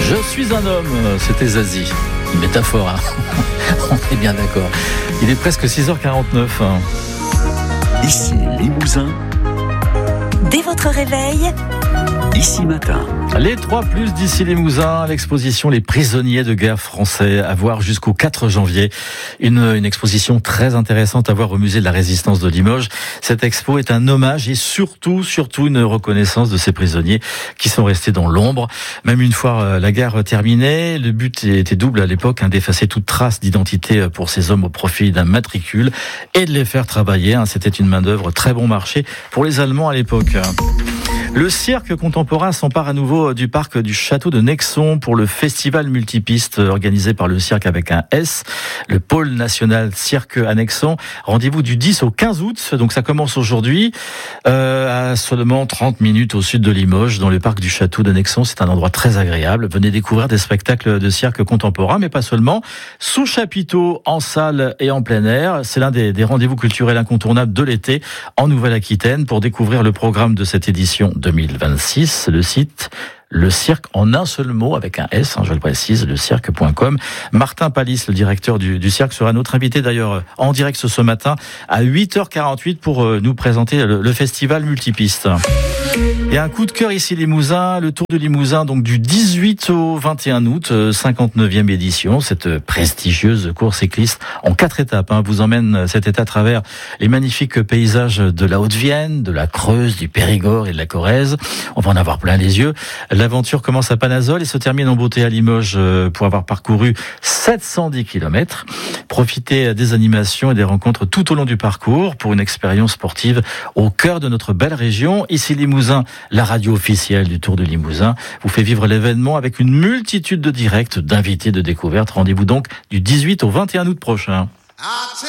Je suis un homme, c'était Zazie. Une métaphore, hein. On est bien d'accord. Il est presque 6h49. Ici Limousin. Dès votre réveil, Ici Matin. Les 3+ d'ici Limousin, l'exposition Les prisonniers de guerre français, à voir jusqu'au 4 janvier. Une exposition très intéressante à voir au musée de la Résistance de Limoges. Cette expo est un hommage et surtout une reconnaissance de ces prisonniers qui sont restés dans l'ombre. Même une fois la guerre terminée, le but était double à l'époque, d'effacer toute trace d'identité pour ces hommes au profit d'un matricule et de les faire travailler. C'était une main-d'œuvre très bon marché pour les Allemands à l'époque. Le cirque contemporain s'empare à nouveau du parc du château de Nexon pour le festival multipiste organisé par le cirque avec un S, le pôle national cirque à Nexon. Rendez-vous du 10 au 15 août, donc ça commence aujourd'hui, à seulement 30 minutes au sud de Limoges, dans le parc du château de Nexon. C'est un endroit très agréable. Venez découvrir des spectacles de cirque contemporain, mais pas seulement. Sous chapiteau, en salle et en plein air, c'est l'un des rendez-vous culturels incontournables de l'été en Nouvelle-Aquitaine. Pour découvrir le programme de cette édition 2026, le site Le Cirque en un seul mot avec un S, je le précise, lecirque.com. Martin Palis, le directeur du cirque, sera notre invité d'ailleurs en direct ce matin à 8h48 pour nous présenter le festival multipiste. Et un coup de cœur ici Limousin, le Tour du Limousin, donc du 18 au 21 août, 59e édition. Cette prestigieuse course cycliste en 4 étapes vous emmène cet été à travers les magnifiques paysages de la Haute-Vienne, de la Creuse, du Périgord et de la Corrèze. On va en avoir plein les yeux. L'aventure commence à Panazol et se termine en beauté à Limoges pour avoir parcouru 710 km. Profitez des animations et des rencontres tout au long du parcours pour une expérience sportive au cœur de notre belle région. Ici Limousin, la radio officielle du Tour de Limousin, vous fait vivre l'événement avec une multitude de directs, d'invités, de découvertes. Rendez-vous donc du 18 au 21 août prochain.